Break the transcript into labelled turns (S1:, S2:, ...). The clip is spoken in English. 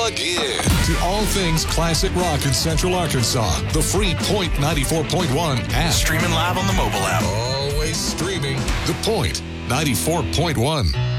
S1: Plug in to all things classic rock in Central Arkansas. The free Point 94.1 app.
S2: Streaming live on the mobile app.
S1: Always streaming. The Point 94.1.